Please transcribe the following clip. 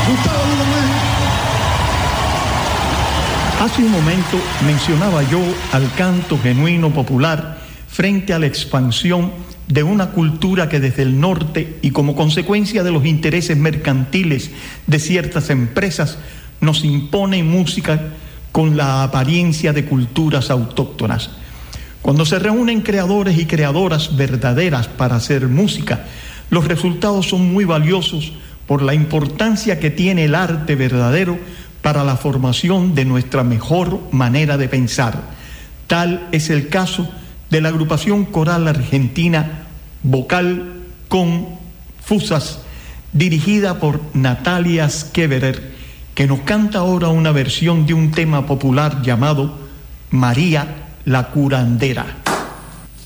Hace un momento mencionaba yo al canto genuino popular frente a la expansión de una cultura que desde el norte y como consecuencia de los intereses mercantiles de ciertas empresas nos impone música con la apariencia de culturas autóctonas. Cuando se reúnen creadores y creadoras verdaderas para hacer música, los resultados son muy valiosos por la importancia que tiene el arte verdadero para la formación de nuestra mejor manera de pensar. Tal es el caso de la agrupación coral argentina Vocal Confusas, dirigida por Natalia Skeverer, que nos canta ahora una versión de un tema popular llamado María la Curandera.